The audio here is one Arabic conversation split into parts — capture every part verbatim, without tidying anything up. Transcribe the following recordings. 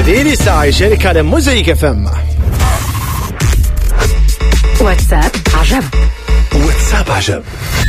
هذه لي ساعة يشارك على موزايك فم. واتساب عجب. واتساب عجب.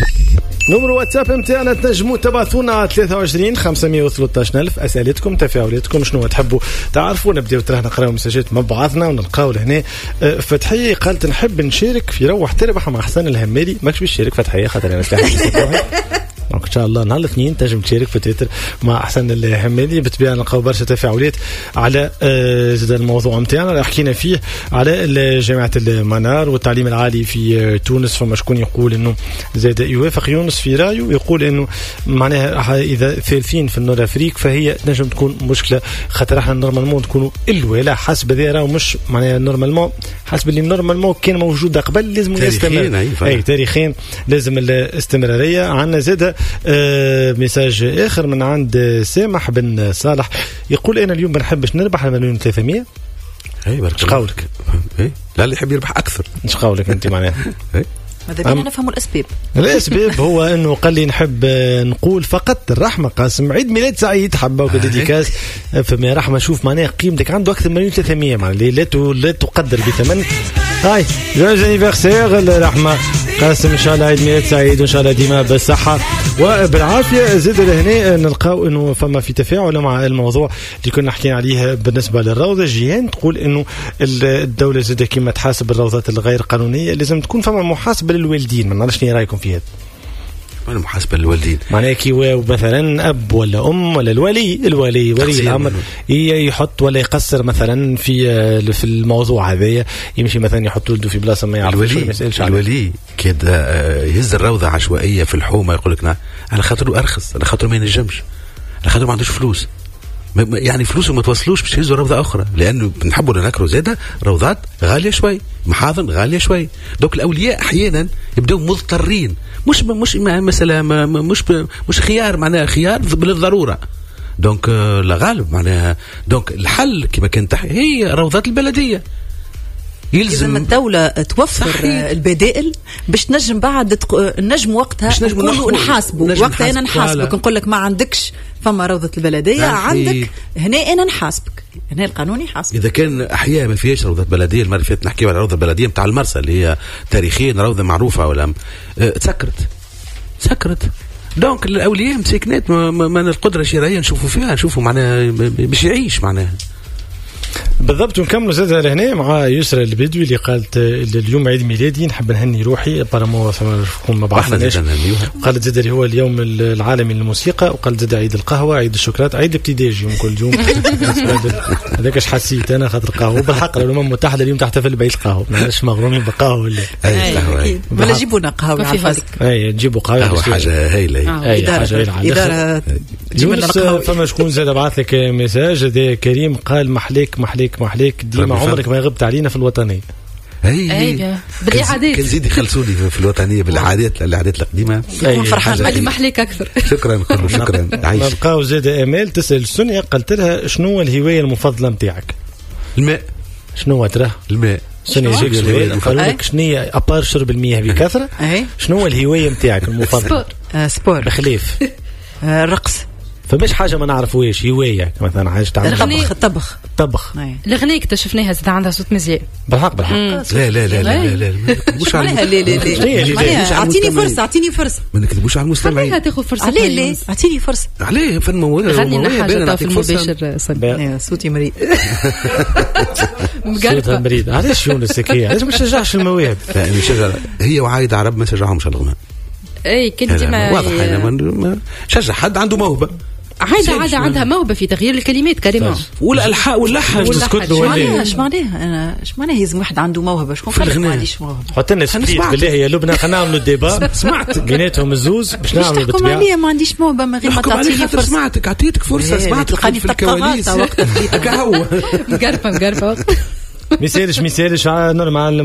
نمر واتساب امتاعنا تنجموا تبعثونا على ثلاثة وعشرين خمسمية وثلاثة عشر ألف أسئلتكم تفاعلاتكم شنو تحبوا تعرفوا. نبداو تراه نقراو مساجات مبعثنا ونلقاو لهنا فتحية قالت نحب نشارك في روح تربح مع حسن الهمالي. ماكش باش تشارك فتحية خاطر انا سلاح ان شاء الله نهار الاثنين تنجم تشارك في تويتر مع حسن الهمالي. بالطبيعه نلقاو برشا تفاعلات على زاد الموضوع نتاعنا اللي حكينا فيه على جامعه المنار والتعليم العالي في تونس. فما شكون يقول انه زاد يوافق يونس في رايه يقول انه معناها اذا ثالثين في النور افريق فهي نجم تكون مشكله خاطر احنا نورمالمون تكونوا الولا حسب ذا راه مش معناها نورمالمون حسب اللي نورمالمون كان موجود قبل لازم يستمر. اي تاريخيا لازم الاستمراريه. عندنا زاد آه ميساج آخر من عند سامح بن صالح يقول أنا اليوم بنحبش نربح المليون ثلاثمية. اي برك ايش قولك؟ اي لا اللي يحب يربح اكثر. ايش قولك انت معناها؟ ماذا بينا نفهموا الأسباب. الأسباب هو أنه قال لي نحب نقول فقط الرحمة قاسم عيد ميلاد سعيد حبة وكديكاس. فما رحمة شوف معناها قيمتك عنده أكثر من مليون ثلاثمية معناها لا لا تقدر بثمن. هاي جوز انيفرسير الرحمة قاسم إن شاء الله عيد ميلاد سعيد وإن شاء الله ديما بالصحة وبالعافية. زاد لهنا نلقاو إنه فما في تفاعل مع الموضوع اللي كنا حكينا عليه بالنسبة للروضة. جيهان تقول إنه الدولة زاد كما تحاسب الروضات الغير قانونية لازم تكون فما محاسبة للوالدين. ما نعرفش رأيكم في هذا. أنا محاسبة للوالدين معناه كي مثلا أب ولا أم ولا الولي الولي ولي الأمر يحط ولا يقصر مثلا في في الموضوع هذا يمشي مثلا يحط ولده في بلاصة ما يعرفش الولي الولي كده يهز الروضة عشوائية في الحومة يقول لك على خاطره أرخص على خاطره ما ينجمش على خاطره ما عندوش فلوس يعني فلوسه ما توصلوش باش يهزوا روضة أخرى لأنه بنحبوا نذكروا زادة روضات غالية شوي محاضن غالية شوي. دوك الأولياء أحيانا يبدأوا مضطرين مش مش مثلا مش مش خيار معناها خيار بالضرورة. دونك لا غالب معناها دونك الحل كما كانت هي روضات البلدية. يلزم الدولة توفر صحيح. البدائل باش نجم بعد تق... نجم وقتها نقولوا نحاسبوا وقتها أنا نحاسبك نقول لك ما عندكش فما روضة البلدية عندك هنا أنا نحاسبك هنا القانون يحاسب. إذا كان أحياء ما فيهاش روضة بلدية المرة اللي فاتت نحكي على روضة بلدية متاع المرسى اللي هي تاريخيا روضة معروفة ولا أه تسكرت سكرت. دونك الأولياء مسكنات من القدرة الشرعية نشوفوا فيها نشوفوا معناها باش يعيش معناها بالضبط. ونكملوا زاد لهنا مع يسرى البدوي اللي قالت اليوم عيد ميلادي نحب نهني روحي بارامو فما ما بعرفناش. قالت زاد اللي هو اليوم العالمي للموسيقى وقالت زاد عيد القهوه عيد الشوكولاته عيد الابتداج يوم كل يوم. هذاك اش حسيت انا خاطر القهوه بالحق الامم المتحده اليوم تحتفل بعيد القهوه ماش مغرومين بالقهوه ولا اي قهوه ولا جيبوا لنا قهوه في هذيك اي جيبوا قهوه حاجه هايله اي حاجه هايله جيب لنا قهوه. فما شكون زاد بعث لك ميساج هذا كريم قال محليك محليك محليك ديما عمرك ما غبت علينا في الوطنية. اي بالاعادات كان زيد يخلصوني في الوطنيه بالاعادات الاعادات القديمه يكون فرحان علي محليك اكثر. شكرا شكرا. نلقاو زاد امال تسال سونيا قالت لها شنو الهوايه المفضله نتاعك؟ الماء. شنو تراه الماء شنو هي قالوا لك شنو هي ابار شرب المياه بكثره شنو الهوايه نتاعك المفضله؟ سبور سبور بخلاف الرقص. فمش حاجه ما نعرفوش هوايه مثلا حاجه تاع الطبخ الطبخ الطبخ الاغنيه اكتشفناها زاد عندها صوت مزيان بالحق بالحق. لا لا لا لا لا مش على لا لا لا اعطيني فرصه اعطيني فرصه ما نكذبوش على المستمعين. خليها تاخذ فرصه. عليه ليه اعطيني فرصه عليه فن موال غني حاجه في المباشر صوتي مريض صوتها مريض. علاش يونس هكايا علاش ما تشجعش المواهب؟ لا نشجع هي وعايد عرب ما شجعهمش على الغناء. اي كنت ديما واضح انا شجع حد عنده موهبه عادة عادة عندها موهبة في تغيير الكلمات كريمة ولا الحاء واللحن تسكت له ولا ايش معناها انا ايش معناها لازم واحد عنده موهبة شكون قال ما عنديش موهبة حط لنا سبيت بالله يا لبنى خلينا نعملوا الديبا سمعت بيناتهم الزوز باش نعملوا بالطبيعة عليا ما عنديش موهبة من غير ما تعطيني فرصة. سمعتك عطيتك فرصة سمعت في الكواليس هكا هو مقرفة مقرفة مثالش مثالش نورمال